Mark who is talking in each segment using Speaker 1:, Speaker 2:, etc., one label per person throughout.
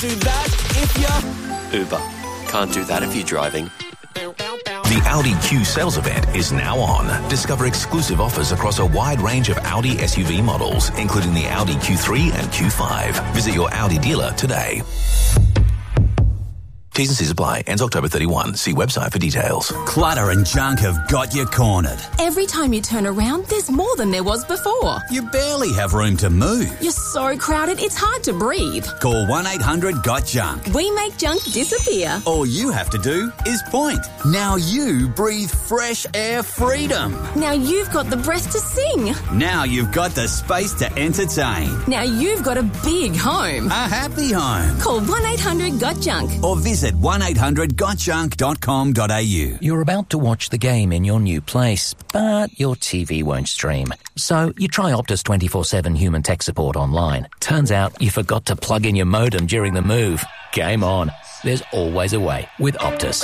Speaker 1: Do that if you're...
Speaker 2: Uber. Can't do that if you're driving.
Speaker 3: The Audi Q sales event is now on. Discover exclusive offers across a wide range of Audi SUV models, including the Audi Q3 and Q5. Visit your Audi dealer today. T's and C's apply. Ends October 31. See website for details.
Speaker 4: Clutter and junk have got you cornered.
Speaker 5: Every time you turn around, there's more than there was before.
Speaker 4: You barely have room to move.
Speaker 5: You're so crowded, it's hard to breathe.
Speaker 4: Call 1-800-GOT-JUNK.
Speaker 5: We make junk disappear.
Speaker 4: All you have to do is point. Now you breathe fresh air freedom.
Speaker 5: Now you've got the breath to sing.
Speaker 4: Now you've got the space to entertain.
Speaker 5: Now you've got a big home.
Speaker 4: A happy home.
Speaker 5: Call 1-800-GOT-JUNK.
Speaker 4: Or visit 1-800-GOTJUNK.com.au.
Speaker 6: You're about to watch the game in your new place, but your TV won't stream. So you try Optus 24/7 human tech support online. Turns out you forgot to plug in your modem during the move. Game on. There's always a way with Optus.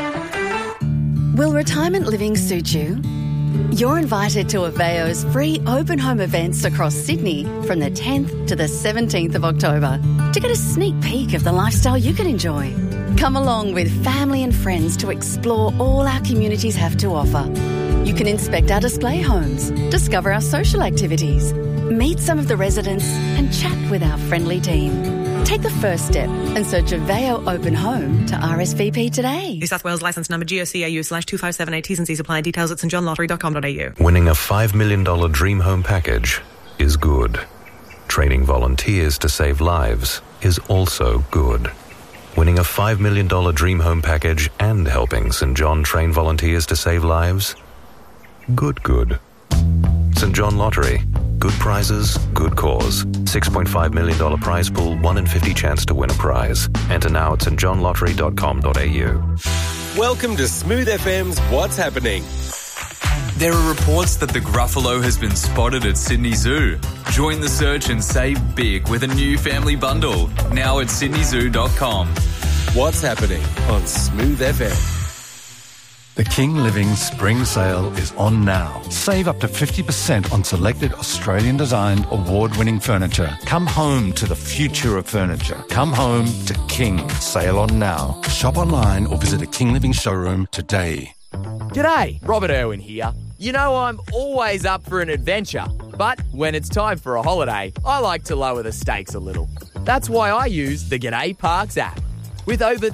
Speaker 7: Will retirement living suit you? You're invited to Aveo's free open home events across Sydney from the 10th to the 17th of October to get a sneak peek of the lifestyle you can enjoy. Come along with family and friends to explore all our communities have to offer. You can inspect our display homes, discover our social activities, meet some of the residents and chat with our friendly team. Take the first step and search Aveo Open Home to RSVP today.
Speaker 8: New South Wales licence number GOCAU/2578. T's and C's apply. Details at stjohnlottery.com.au.
Speaker 9: Winning a $5 million Dream Home package is good. Training volunteers to save lives is also good. Winning a $5 million Dream Home package and helping St John train volunteers to save lives? Good. St John Lottery. Good prizes, good cause. $6.5 million prize pool, 1 in 50 chance to win a prize. Enter now at stjohnlottery.com.au.
Speaker 1: Welcome to Smooth FM's What's Happening.
Speaker 10: There are reports that the Gruffalo has been spotted at Sydney Zoo. Join the search and save big with a new family bundle. Now at sydneyzoo.com.
Speaker 1: What's Happening on Smooth FM.
Speaker 11: The King Living Spring Sale is on now. Save up to 50% on selected Australian-designed, award-winning furniture. Come home to the future of furniture. Come home to King. Sale on now. Shop online or visit a King Living showroom today.
Speaker 12: G'day, Robert Irwin here. You know I'm always up for an adventure, but when it's time for a holiday, I like to lower the stakes a little. That's why I use the G'day Parks app. With over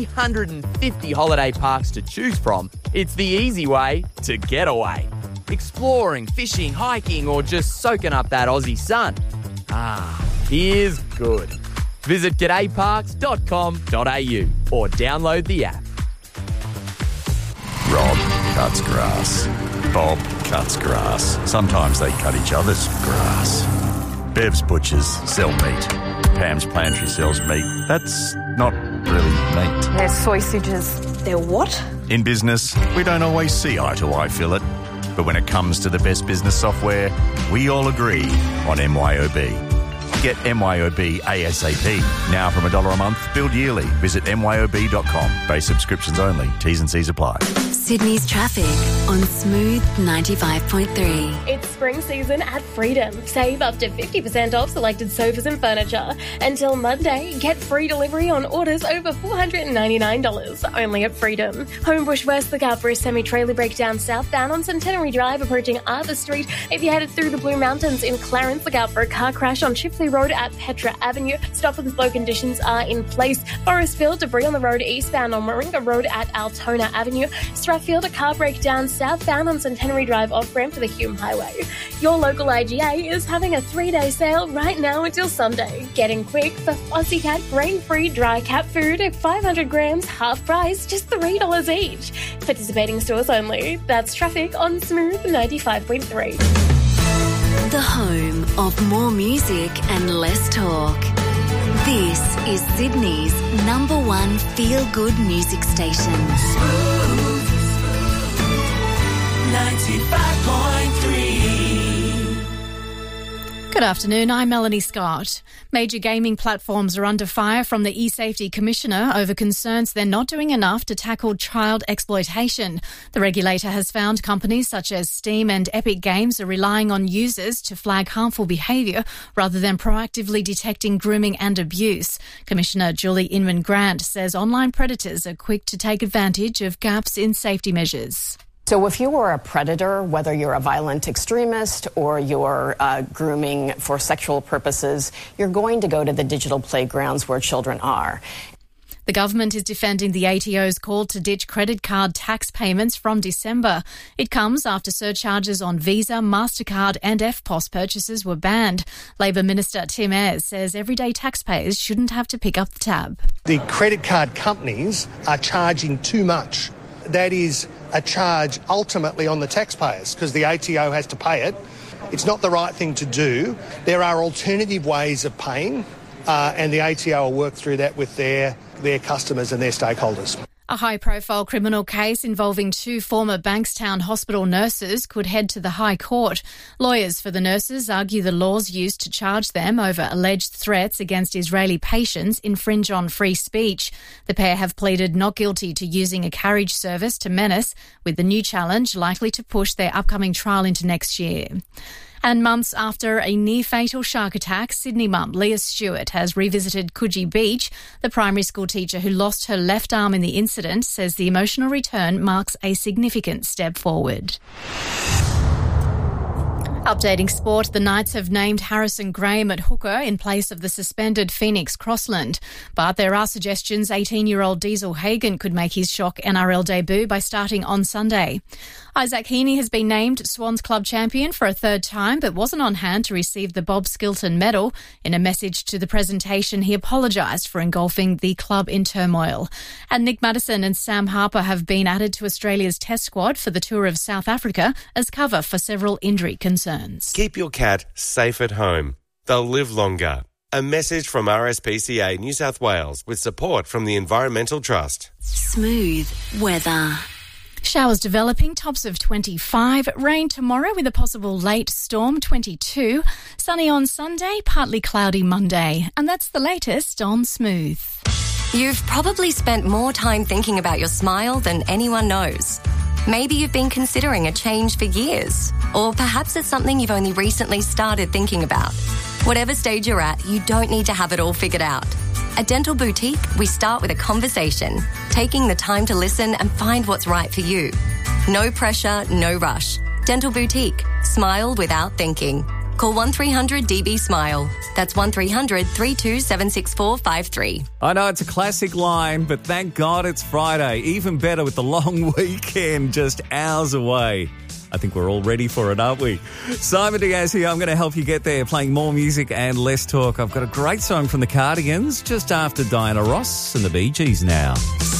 Speaker 12: 350 holiday parks to choose from, it's the easy way to get away. Exploring, fishing, hiking, or just soaking up that Aussie sun. Here's good. Visit g'dayparks.com.au or download the app.
Speaker 13: Rob cuts grass. Bob cuts grass. Sometimes they cut each other's grass. Bev's butchers sell meat. Pam's pantry sells meat. That's not really meat.
Speaker 14: They're sausages. They're what?
Speaker 13: In business, we don't always see eye to eye, Philip. But when it comes to the best business software, we all agree on MYOB. Get MYOB ASAP. Now from $1 a month, billed yearly. Visit myob.com. Base subscriptions only. T's and C's apply.
Speaker 15: Sydney's traffic on Smooth 95.3.
Speaker 16: It's spring season at Freedom. Save up to 50% off selected sofas and furniture. Until Monday, get free delivery on orders over $499. Only at Freedom. Homebush West, look out for a semi-trailer breakdown southbound on Centenary Drive approaching Arthur Street. If you're headed through the Blue Mountains in Clarence, look out for a car crash on Chifley Road at Petra Avenue. Stop and slow conditions are in place. Forestville, debris on the road eastbound on Moringa Road at Altona Avenue. Strathfield, a car breakdown southbound on Centenary Drive off-ramp to the Hume Highway. Your local IGA is having a 3-day sale right now until Sunday. Get in quick for Aussie Cat grain-free dry cat food at 500 grams, half price, just $3 each. Participating stores only. That's traffic on Smooth 95.3.
Speaker 15: The home of more music and less talk. This is Sydney's #1 feel-good music station.
Speaker 17: Smooth 95.3. Good afternoon, I'm Melanie Scott. Major gaming platforms are under fire from the eSafety Commissioner over concerns they're not doing enough to tackle child exploitation. The regulator has found companies such as Steam and Epic Games are relying on users to flag harmful behaviour rather than proactively detecting grooming and abuse. Commissioner Julie Inman-Grant says online predators are quick to take advantage of gaps in safety measures.
Speaker 18: So if you are a predator, whether you're a violent extremist or you're grooming for sexual purposes, you're going to go to the digital playgrounds where children are.
Speaker 17: The government is defending the ATO's call to ditch credit card tax payments from December. It comes after surcharges on Visa, MasterCard and EFTPOS purchases were banned. Labor Minister Tim Ayres says everyday taxpayers shouldn't have to pick up the tab.
Speaker 19: The credit card companies are charging too much. That is a charge ultimately on the taxpayers because the ATO has to pay it. It's not the right thing to do. There are alternative ways of paying and the ATO will work through that with their customers and their stakeholders.
Speaker 17: A high-profile criminal case involving two former Bankstown Hospital nurses could head to the High Court. Lawyers for the nurses argue the laws used to charge them over alleged threats against Israeli patients infringe on free speech. The pair have pleaded not guilty to using a carriage service to menace, with the new challenge likely to push their upcoming trial into next year. And months after a near-fatal shark attack, Sydney mum Leah Stewart has revisited Coogee Beach. The primary school teacher who lost her left arm in the incident says the emotional return marks a significant step forward. Updating sport, the Knights have named Harrison Graham at hooker in place of the suspended Phoenix Crossland. But there are suggestions 18-year-old Diesel Hagen could make his shock NRL debut by starting on Sunday. Isaac Heaney has been named Swans Club champion for a third time but wasn't on hand to receive the Bob Skilton medal. In a message to the presentation, he apologised for engulfing the club in turmoil. And Nick Maddison and Sam Harper have been added to Australia's test squad for the tour of South Africa as cover for several injury concerns.
Speaker 1: Keep your cat safe at home. They'll live longer. A message from RSPCA New South Wales with support from the Environmental Trust.
Speaker 15: Smooth weather.
Speaker 17: Showers developing, tops of 25. Rain tomorrow with a possible late storm, 22. Sunny on Sunday, partly cloudy Monday. And that's the latest on Smooth.
Speaker 20: You've probably spent more time thinking about your smile than anyone knows. Maybe you've been considering a change for years. Or perhaps it's something you've only recently started thinking about. Whatever stage you're at, you don't need to have it all figured out. At Dental Boutique, we start with a conversation, taking the time to listen and find what's right for you. No pressure, no rush. Dental Boutique. Smile without thinking. Call 1300-DB-SMILE. That's 1300-3276453.
Speaker 21: I know it's a classic line, but thank God it's Friday. Even better with the long weekend just hours away. I think we're all ready for it, aren't we? Simon Diaz here. I'm going to help you get there, playing more music and less talk. I've got a great song from the Cardigans just after Diana Ross and the Bee Gees now.